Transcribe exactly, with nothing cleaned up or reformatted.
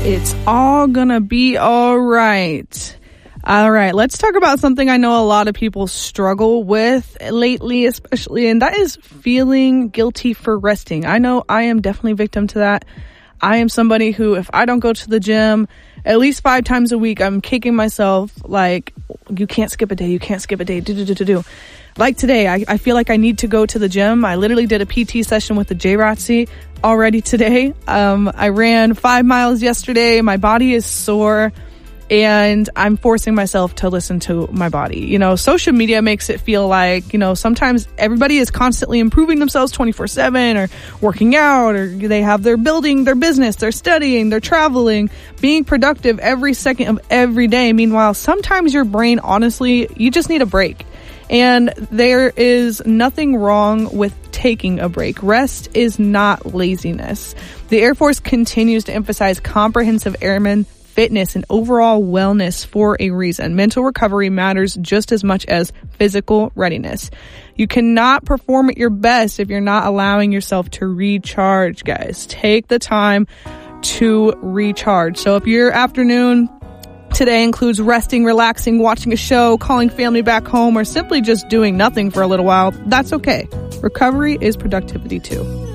It's all gonna be all right. All right, let's talk about something I know a lot of people struggle with lately, especially, and that is feeling guilty for resting. I know I am definitely victim to that. I am somebody who, if I don't go to the gym at least five times a week, I'm kicking myself like, you can't skip a day, you can't skip a day, do, do, do, do, do. Like today, I, I feel like I need to go to the gym. I literally did a P T session with the J R O T C already today. Um, I ran five miles yesterday. My body is sore and I'm forcing myself to listen to my body. You know, social media makes it feel like, you know, sometimes everybody is constantly improving themselves twenty-four seven or working out, or they have their building their business, they're studying, they're traveling, being productive every second of every day. Meanwhile, sometimes your brain, honestly, you just need a break. And there is nothing wrong with taking a break. Rest is not laziness. The Air Force continues to emphasize comprehensive airman fitness and overall wellness for a reason. Mental recovery matters just as much as physical readiness. You cannot perform at your best if you're not allowing yourself to recharge, guys. Take the time to recharge. So if your afternoon today includes resting, relaxing, watching a show, calling family back home, or simply just doing nothing for a little while, that's okay. Recovery is productivity too.